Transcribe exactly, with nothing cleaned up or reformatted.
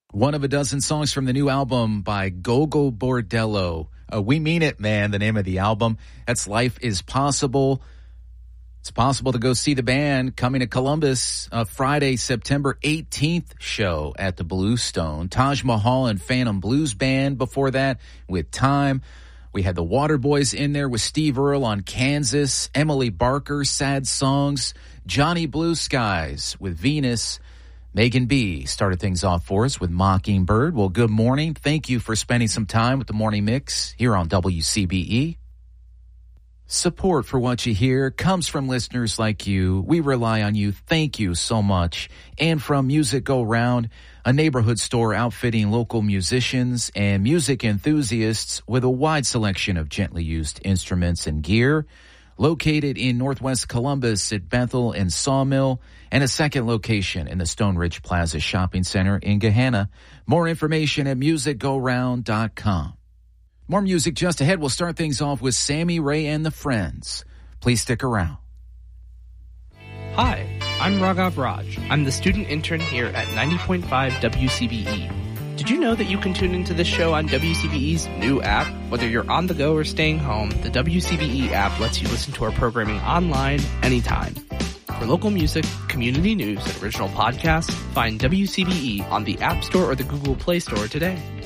One of a dozen songs from the new album by Gogol Bordello. Uh, we mean it, man, the name of the album. That's Life is Possible. It's possible to go see the band coming to Columbus uh, Friday, September eighteenth show at the Bluestone. Taj Mahal and Phantom Blues Band before that with Time. We had the Waterboys in there with Steve Earle on Kansas. Emily Barker, Sad Songs. Johnny Blue Skies with Venus. Megan B. started things off for us with Mockingbird. Well, good morning. Thank you for spending some time with the Morning Mix here on W C B E. Support for what you hear comes from listeners like you. We rely on you. Thank you so much. And from Music Go Round, a neighborhood store outfitting local musicians and music enthusiasts with a wide selection of gently used instruments and gear. Located in Northwest Columbus at Bethel and Sawmill, and a second location in the Stone Ridge Plaza Shopping Center in Gahanna. More information at music go round dot com. More music just ahead. We'll start things off with Sammy Ray and the Friends. Please stick around. Hi, I'm Raghav Raj. I'm the student intern here at ninety point five W C B E. Did you know that you can tune into this show on W C B E's new app? Whether you're on the go or staying home, the W C B E app lets you listen to our programming online anytime. For local music, community news, and original podcasts, find W C B E on the App Store or the Google Play Store today.